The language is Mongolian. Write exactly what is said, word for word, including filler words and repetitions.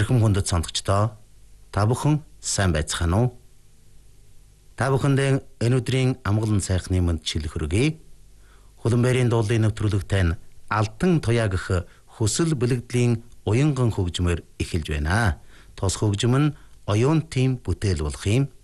Эрхэм хүндэт сонсогчдоо та бүхэн сайн байцгаана уу? Та бүхэндээ энэ өдрийн амгалан сайхны мэндчил хүргэе. Хуланбайрын дуулын нэвтрүүлэгтэн Алтан туяа гэх хүсэл бэлэгдлийн уянган хөгжмөр эхэлж байна. Тус хөгжим нь оюун тим бүтээл болох юм.